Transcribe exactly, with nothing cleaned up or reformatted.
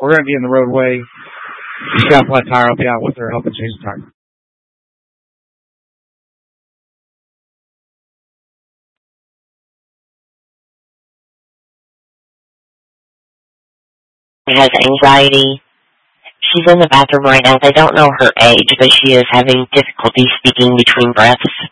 we're going to be in the roadway. Just got a flat tire. I'll be out with her, helping change the tire. Has anxiety. She's in the bathroom right now. They don't know her age, but she is having difficulty speaking between breaths.